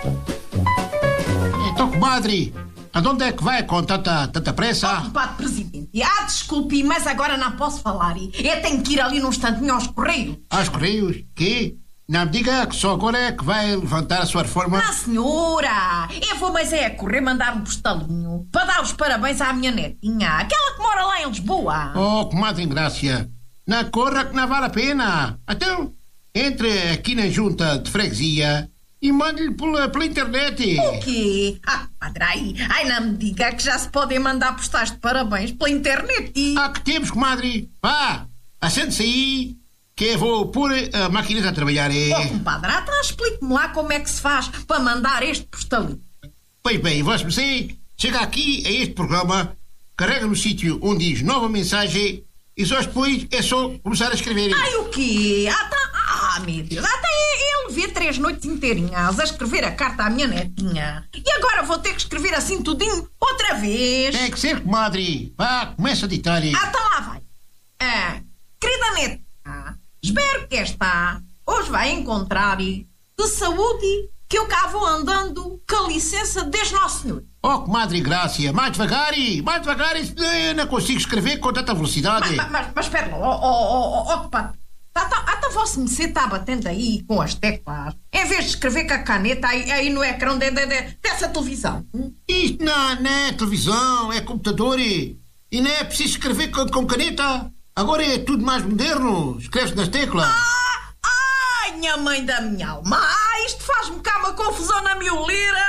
Então, comadre, aonde é que vai com tanta pressa? Compadre Presidente, desculpe, mas agora não posso falar. Eu tenho que ir ali num instantinho aos Correios. Aos Correios? Quê? Não me diga que só agora é que vai levantar a sua reforma. Não, senhora! Eu vou, mas é a correr mandar um postalinho para dar os parabéns à minha netinha, aquela que mora lá em Lisboa. Oh, comadre Ingrácia, não corra que não vale a pena. Então, entre aqui na junta de freguesia e mande-lhe pela internet. O quê? Padre, ai, não me diga que já se podem mandar postais de parabéns pela internet. Que temos, comadre. Vá, assente-se aí, que eu vou pôr a máquina a trabalhar. Compadre, então explique-me lá como é que se faz para mandar este postalinho. Pois bem, vosso mercê, chega aqui a este programa, carrega no sítio onde diz nova mensagem e só depois é só começar a escrever. Ai, o quê? Meu Deus, até ele vê 3 noites inteirinhas a escrever a carta à minha netinha. E agora vou ter que escrever assim tudinho outra vez. Tem que ser, comadre. Vá, começa a ditar. Então lá vai. Querida netinha, espero que esta hoje vai encontrar de saúde que eu cá vou andando com a licença desde Nosso Senhor. Oh, comadre Grácia, mais devagar, eu não consigo escrever com tanta velocidade. Mas espera lá, compadre. Até vosso mercê está batendo aí com as teclas, em vez de escrever com a caneta aí no ecrã dessa televisão. Isto não é televisão, é computador e não é preciso escrever com caneta. Agora é tudo mais moderno, escreve-se nas teclas. Ai, minha mãe da minha alma, isto faz-me cá uma confusão na miolira.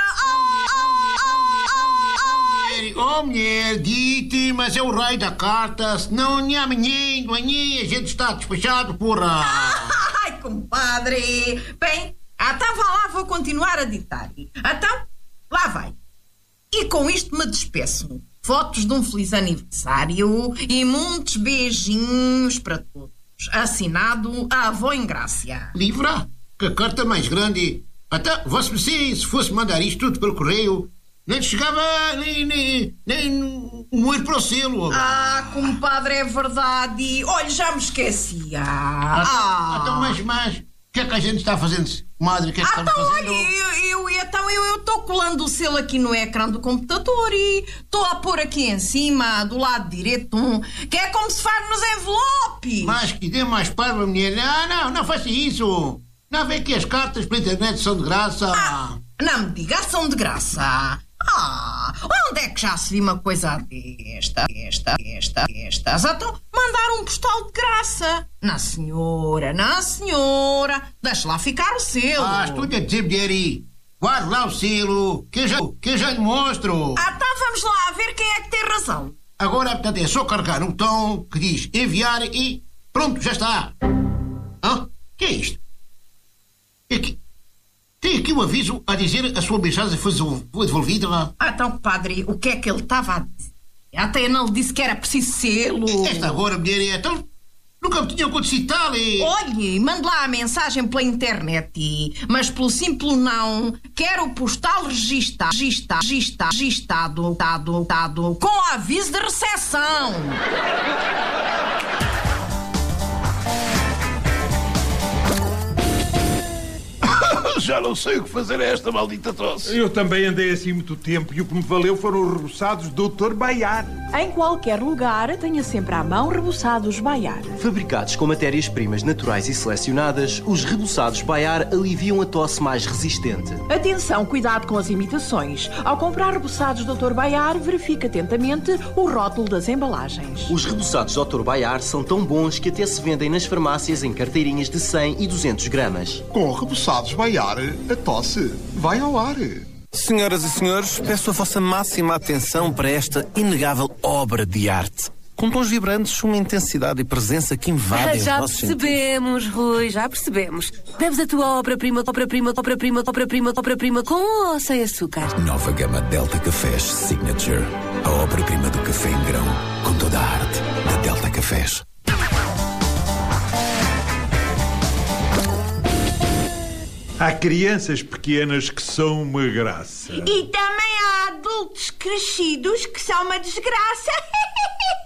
Oh, mulher, dite, mas é o rei da carta, senão amanhã a gente está despachado, porra. Ai, compadre. Bem, então vá lá, vou continuar a ditar. Então, lá vai. E com isto me despeço. Fotos de um feliz aniversário e muitos beijinhos para todos. Assinado a avó Ingrácia. Livra? Que carta mais grande. Até vosso mercê, se fosse mandar isto tudo pelo correio, nem chegava nem um ir para o selo. Compadre, é verdade. Olha, já me esquecia. Então, mas o que é que a gente está fazendo, comadre? O que é que estamos fazendo? Olha, eu estou colando o selo aqui no ecrã do computador e estou a pôr aqui em cima, do lado direito, que é como se faz nos envelopes. Mas que dê mais parva, mulher. Não faça isso. Não vê que as cartas pela internet são de graça. Não me diga, são de graça. Onde é que já se viu uma coisa destas? Então, mandar um postal de graça. Não, senhora. Deixa lá ficar o selo. Estou-lhe a dizer, mulher, guarde lá o selo, que eu já lhe mostro. Então vamos lá ver quem é que tem razão. Agora, portanto, é só carregar no botão que diz enviar e pronto, já está. Que é isto? Tem aqui um aviso a dizer a sua mensagem foi devolvida. Então, padre, o que é que ele estava a dizer? Até não lhe disse que era preciso selo. Esta agora, mulher, então nunca me tinha acontecido tal. Olhe, mande lá a mensagem pela internet, mas pelo simples não, quero o postal registado com aviso de recepção. Já não sei o que fazer a esta maldita tosse. Eu também andei assim muito tempo e o que me valeu foram os reboçados do Dr. Baiar. Em qualquer lugar, tenha sempre à mão reboçados Baiar. Fabricados com matérias-primas naturais e selecionadas, os reboçados Baiar aliviam a tosse mais resistente. Atenção, cuidado com as imitações. Ao comprar reboçados Dr. Baiar, verifique atentamente o rótulo das embalagens. Os reboçados Dr. Baiar são tão bons que até se vendem nas farmácias em carteirinhas de 100 e 200 gramas. Com reboçados Baiar, a tosse vai ao ar. Senhoras e senhores, peço a vossa máxima atenção para esta inegável obra de arte. Com tons vibrantes, uma intensidade e presença que invadem os Já nossos percebemos, Rui, já percebemos. Deves a tua obra-prima com ou sem açúcar? Nova gama Delta Cafés Signature. A obra-prima do café em grão, com toda a arte da Delta Cafés. Há crianças pequenas que são uma graça. E também há adultos crescidos que são uma desgraça.